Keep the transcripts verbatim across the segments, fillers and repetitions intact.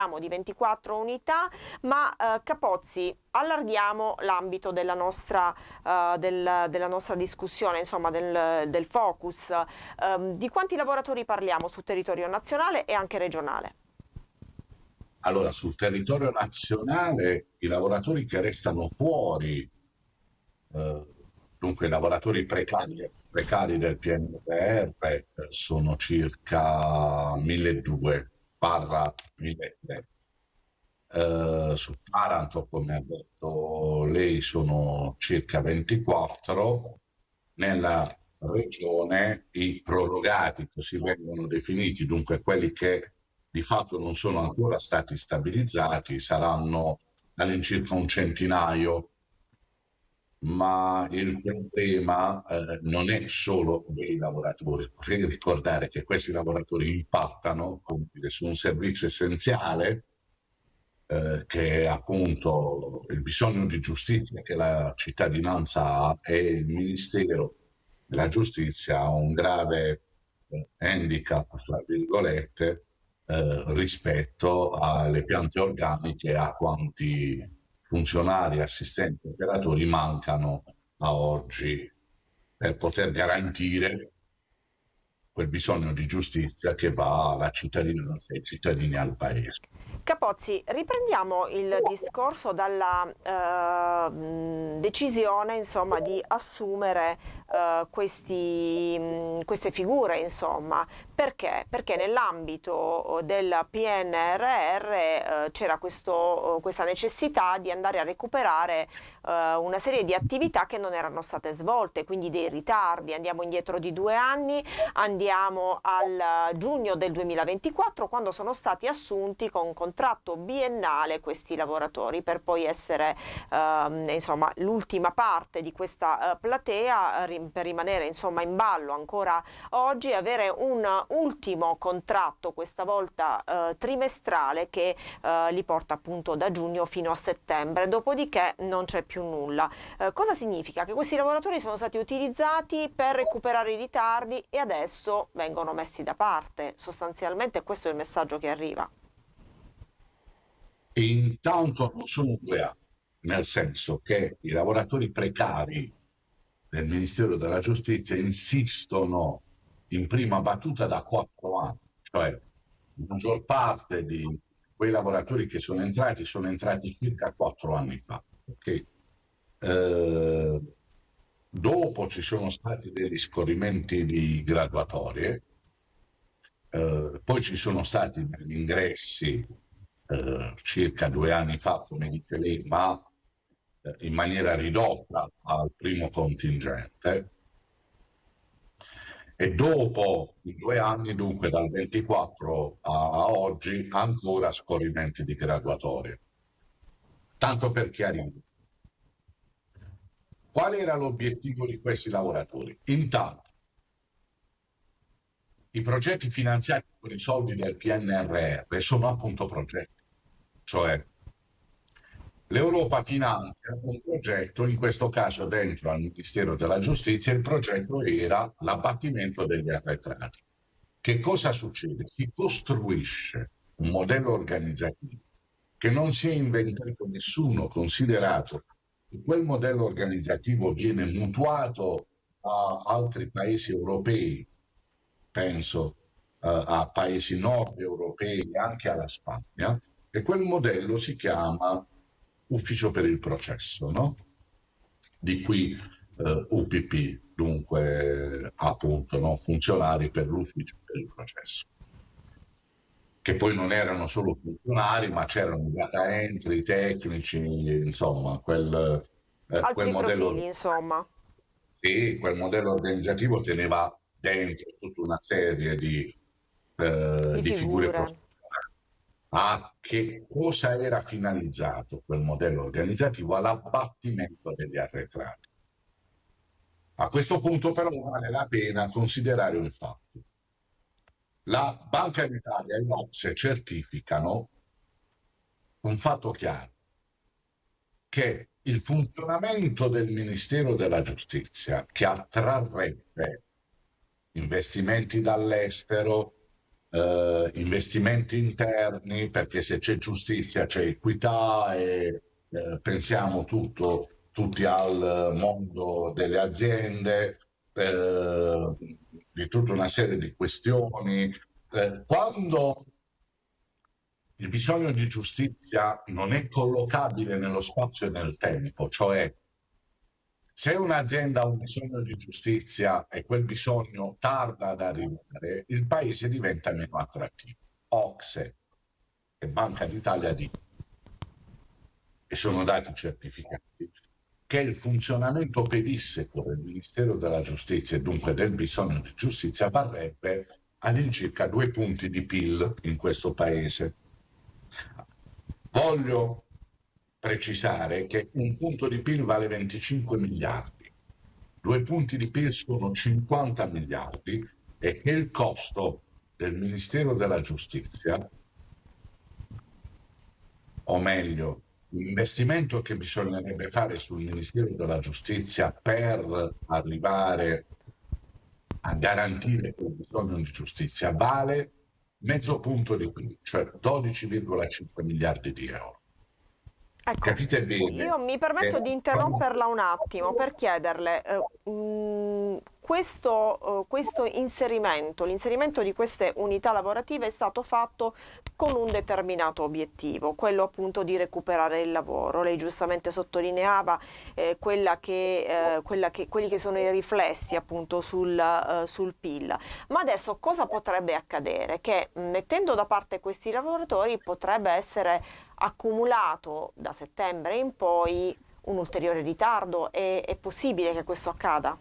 di ventiquattro unità, ma eh, Capozzi, allarghiamo l'ambito della nostra, eh, del, della nostra discussione, insomma del, del focus. Eh, di quanti lavoratori parliamo sul territorio nazionale e anche regionale? Allora, sul territorio nazionale i lavoratori che restano fuori, eh, dunque i lavoratori precari, precari del P N R R, eh, sono circa milleduecento barra milletrecento. Eh, su Taranto, come ha detto lei, sono circa ventiquattro. Nella regione i prorogati, così vengono definiti, dunque quelli che di fatto non sono ancora stati stabilizzati, saranno all'incirca un centinaio, ma il problema eh, non è solo dei lavoratori. Vorrei ricordare che questi lavoratori impattano, come dire, su un servizio essenziale eh, che è appunto il bisogno di giustizia che la cittadinanza ha, e il Ministero della Giustizia ha un grave eh, handicap, fra virgolette, eh, rispetto alle piante organiche e a quanti funzionari, assistenti, operatori mancano a oggi per poter garantire quel bisogno di giustizia che va alla cittadinanza e ai cittadini al paese. Capozzi, riprendiamo il discorso dalla eh, mh, decisione, insomma, di assumere eh, questi, mh, queste figure, insomma. Perché? Perché nell'ambito del P N R R eh, c'era questo, questa necessità di andare a recuperare eh, una serie di attività che non erano state svolte, quindi dei ritardi. Andiamo indietro di due anni, andiamo al giugno del duemilaventiquattro, quando sono stati assunti con contratto biennale questi lavoratori, per poi essere ehm, insomma l'ultima parte di questa eh, platea, ri- per rimanere insomma in ballo ancora oggi e avere un ultimo contratto, questa volta eh, trimestrale, che eh, li porta appunto da giugno fino a settembre, dopodiché non c'è più nulla. Eh, cosa significa? Che questi lavoratori sono stati utilizzati per recuperare i ritardi e adesso vengono messi da parte. Sostanzialmente questo è il messaggio che arriva. E intanto non sono due anni, nel senso che i lavoratori precari del Ministero della Giustizia insistono in prima battuta da quattro anni, cioè la maggior parte di quei lavoratori che sono entrati sono entrati circa quattro anni fa. Ok? Eh, dopo ci sono stati degli scorrimenti di graduatorie, eh, poi ci sono stati degli ingressi eh, circa due anni fa, come dice lei, ma eh, in maniera ridotta al primo contingente. E dopo i due anni, dunque dal ventiquattro a oggi, ancora scorrimenti di graduatorie. Tanto per chiarire, qual era l'obiettivo di questi lavoratori? Intanto, i progetti finanziati con i soldi del P N R R sono appunto progetti, cioè l'Europa finanzia un progetto, in questo caso dentro al Ministero della Giustizia, il progetto era l'abbattimento degli arretrati. Che cosa succede? Si costruisce un modello organizzativo che non si è inventato nessuno, considerato che quel modello organizzativo viene mutuato a altri paesi europei, penso eh, a paesi nord europei, anche alla Spagna, e quel modello si chiama Ufficio per il processo, no? Di qui eh, U P P, dunque appunto no? Funzionari per l'Ufficio per il processo, che poi non erano solo funzionari, ma c'erano i data entry, i tecnici, insomma, quel, eh, quel Altri profili, modello, insomma, sì, quel modello organizzativo teneva dentro tutta una serie di, eh, di di figure figure. professionali. A che cosa era finalizzato quel modello organizzativo? All'abbattimento degli arretrati. A questo punto però vale la pena considerare un fatto. La Banca d'Italia e l'O C S E certificano un fatto chiaro, che il funzionamento del Ministero della Giustizia, che attrarrebbe investimenti dall'estero, eh, investimenti interni, perché se c'è giustizia c'è equità e eh, pensiamo tutto, tutti al mondo delle aziende, eh, di tutta una serie di questioni. Eh, quando il bisogno di giustizia non è collocabile nello spazio e nel tempo, cioè se un'azienda ha un bisogno di giustizia e quel bisogno tarda ad arrivare, il paese diventa meno attrattivo. O C S E e Banca d'Italia dicono, e sono dati certificati, che il funzionamento pedissequo del Ministero della Giustizia e dunque del bisogno di giustizia varrebbe all'incirca due punti di P I L in questo paese. Voglio precisare che un punto di P I L vale venticinque miliardi, due punti di P I L sono cinquanta miliardi e che il costo del Ministero della Giustizia, o meglio, l'investimento che bisognerebbe fare sul Ministero della Giustizia per arrivare a garantire quel bisogno di giustizia vale mezzo punto di P I L, cioè dodici virgola cinque miliardi di euro. Ecco, Capite bene? io mi permetto Eh, di interromperla un attimo per chiederle, eh, mh, questo, eh, questo inserimento, l'inserimento di queste unità lavorative è stato fatto con un determinato obiettivo, quello appunto di recuperare il lavoro. Lei giustamente sottolineava eh, quella che, eh, quella che, quelli che sono i riflessi appunto sul, eh, sul P I L. Ma adesso cosa potrebbe accadere? Che mh, mettendo da parte questi lavoratori potrebbe essere accumulato da settembre in poi un ulteriore ritardo. È, è possibile che questo accada?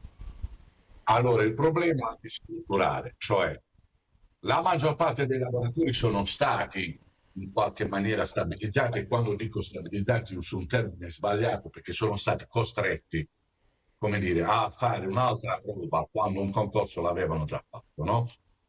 Allora, il problema è strutturale, cioè la maggior parte dei lavoratori sono stati in qualche maniera stabilizzati, e quando dico stabilizzati uso un termine sbagliato perché sono stati costretti, come dire, a fare un'altra prova quando un concorso l'avevano già fatto, no?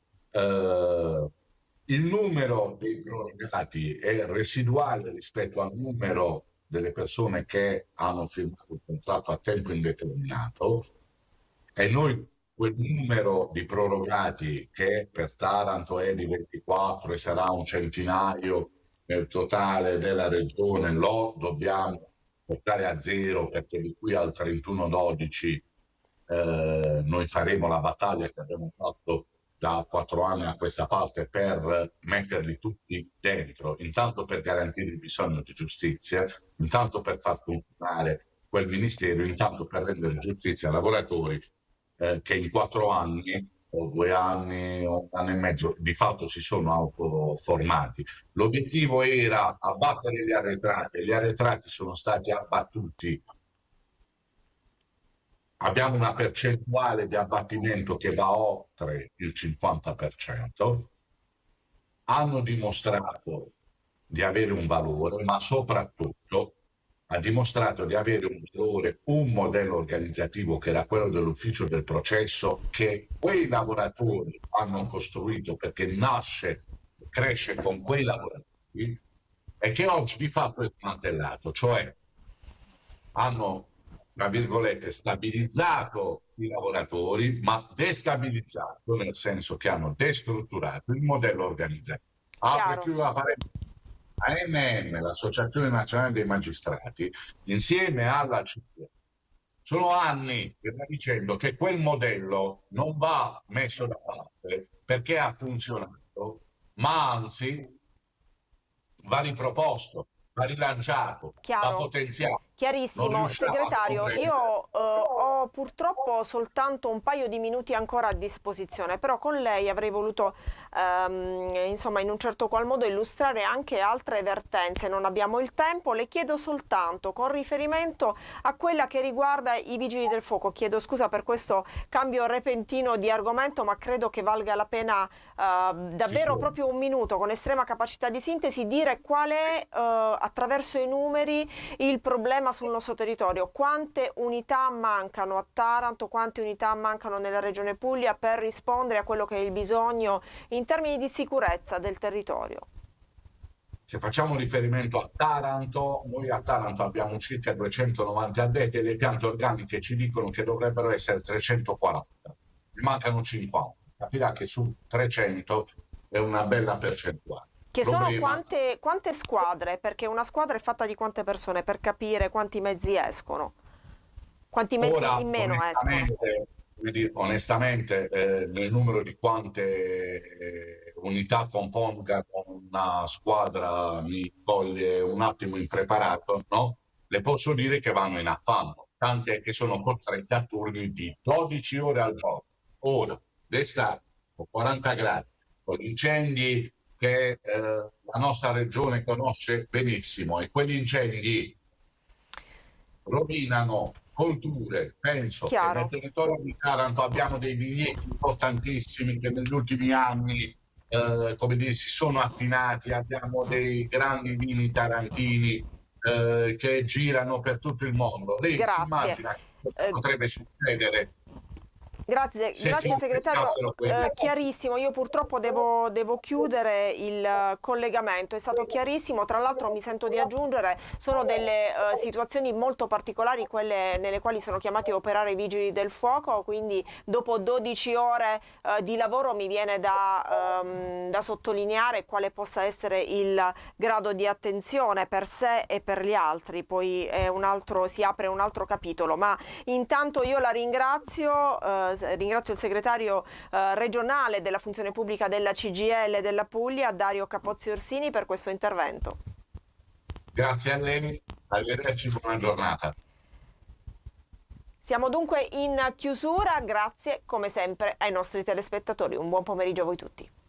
Eh, il numero dei prorogati è residuale rispetto al numero delle persone che hanno firmato un contratto a tempo indeterminato e noi quel numero di prorogati che per Taranto è di ventiquattro e sarà un centinaio nel totale della regione lo dobbiamo portare a zero, perché di qui al trentuno dodici eh, noi faremo la battaglia che abbiamo fatto da quattro anni a questa parte per metterli tutti dentro, intanto per garantire il bisogno di giustizia, intanto per far funzionare quel ministero, intanto per rendere giustizia ai lavoratori eh, che in quattro anni o due anni o un anno e mezzo di fatto si sono autoformati. L'obiettivo era abbattere gli arretrati e gli arretrati sono stati abbattuti. Abbiamo una percentuale di abbattimento che va oltre il cinquanta per cento. Hanno dimostrato di avere un valore, ma soprattutto ha dimostrato di avere un valore, un modello organizzativo che era quello dell'ufficio del processo, che quei lavoratori hanno costruito perché nasce, cresce con quei lavoratori e che oggi di fatto è smantellato, cioè hanno, tra virgolette, stabilizzato i lavoratori, ma destabilizzato, nel senso che hanno destrutturato il modello organizzativo. Apre e Chiaro. chiude la parentesi. A N M, l'Associazione Nazionale dei Magistrati, insieme alla C I E, sono anni che va dicendo che quel modello non va messo da parte perché ha funzionato, ma anzi va riproposto, va rilanciato, va Chiaro. potenziato. Non Chiarissimo. riusciamo a Segretario, comprendere. io eh, ho purtroppo soltanto un paio di minuti ancora a disposizione, però con lei avrei voluto ehm, insomma in un certo qual modo illustrare anche altre vertenze. Non abbiamo il tempo, le chiedo soltanto con riferimento a quella che riguarda i vigili del fuoco. Chiedo scusa per questo cambio repentino di argomento, ma credo che valga la pena eh, davvero Sì, sì. proprio un minuto con estrema capacità di sintesi dire qual è eh, attraverso i numeri il problema sul nostro territorio. Quante unità mancano a Taranto, quante unità mancano nella regione Puglia per rispondere a quello che è il bisogno in termini di sicurezza del territorio? Se facciamo riferimento a Taranto, noi a Taranto abbiamo circa duecentonovanta addetti e le piante organiche ci dicono che dovrebbero essere trecentoquaranta. Ne mancano cinquanta. Capirà che su trecento è una bella percentuale. Che sono Problema, quante, quante squadre? Perché una squadra è fatta di quante persone per capire quanti mezzi escono, quanti mezzi ora in meno escono. onestamente, come dire, onestamente eh, nel numero di quante eh, unità compongano una squadra mi coglie un attimo impreparato, no? Le posso dire che vanno in affanno, tant'è che sono costretti a turni di dodici ore al giorno. Ora, d'estate, con quaranta gradi, con incendi che eh, la nostra regione conosce benissimo e quegli incendi rovinano colture. Penso che nel Chiaro. territorio di Taranto abbiamo dei vigneti importantissimi che negli ultimi anni, eh, come dire, si sono affinati, abbiamo dei grandi vini tarantini eh, che girano per tutto il mondo. Lei si Grazie. immagina cosa Eh, potrebbe succedere Grazie, se si grazie segretario. incrementassero quelle Eh, chiarissimo, io purtroppo devo, devo chiudere il eh, collegamento, è stato chiarissimo, tra l'altro mi sento di aggiungere, sono delle eh, situazioni molto particolari quelle nelle quali sono chiamati a operare i vigili del fuoco, quindi dopo dodici ore eh, di lavoro mi viene da, ehm, da sottolineare quale possa essere il grado di attenzione per sé e per gli altri, poi è un altro, si apre un altro capitolo, ma intanto io la ringrazio, eh, ringrazio il segretario eh, regionale della funzione pubblica della C G I L della Puglia, Dario Capozzi Orsini, per questo intervento. Grazie a lei, arrivederci, buona giornata. Siamo dunque in chiusura, grazie come sempre ai nostri telespettatori, un buon pomeriggio a voi tutti.